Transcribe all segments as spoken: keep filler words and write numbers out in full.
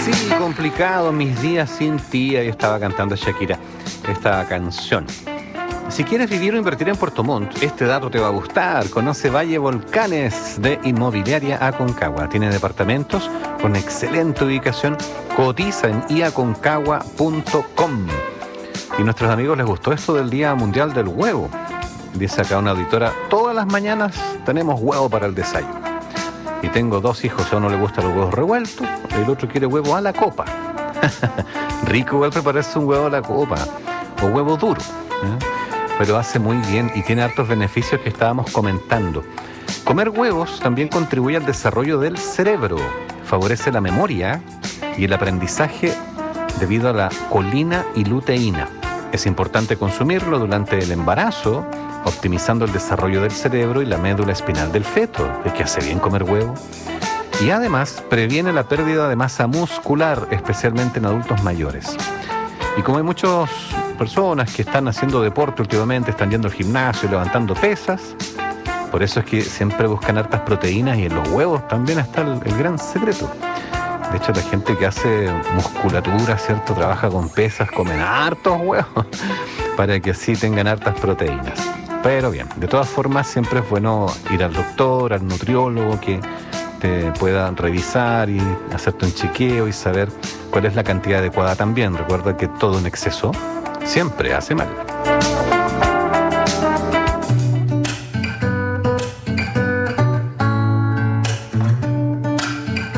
Sí, complicado, mis días sin ti. Yo estaba cantando Shakira esta canción. Si quieres vivir o invertir en Puerto Montt, este dato te va a gustar. Conoce Valle Volcanes de Inmobiliaria Aconcagua. Tiene departamentos con excelente ubicación. Cotiza en i aconcagua punto com. Y a nuestros amigos les gustó esto del Día Mundial del Huevo. Dice acá una auditora, todas las mañanas tenemos huevo para el desayuno. Y tengo dos hijos, a uno le gustan los huevos revueltos, el otro quiere huevo a la copa. Rico igual prepararse un huevo a la copa, o huevo duro, ¿eh? Pero hace muy bien y tiene hartos beneficios que estábamos comentando. Comer huevos también contribuye al desarrollo del cerebro, favorece la memoria y el aprendizaje debido a la colina y luteína. Es importante consumirlo durante el embarazo, optimizando el desarrollo del cerebro y la médula espinal del feto, es que hace bien comer huevo. Y además previene la pérdida de masa muscular, especialmente en adultos mayores. Y como hay muchas personas que están haciendo deporte últimamente, están yendo al gimnasio y levantando pesas, por eso es que siempre buscan hartas proteínas y en los huevos también está el, el gran secreto. De hecho, la gente que hace musculatura, ¿cierto? Trabaja con pesas, comen hartos huevos para que así tengan hartas proteínas. Pero bien, de todas formas siempre es bueno ir al doctor, al nutriólogo, que te pueda revisar y hacerte un chequeo y saber cuál es la cantidad adecuada también. Recuerda que todo en exceso siempre hace mal.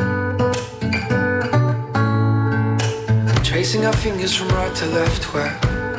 Tracing our fingers from right to left, where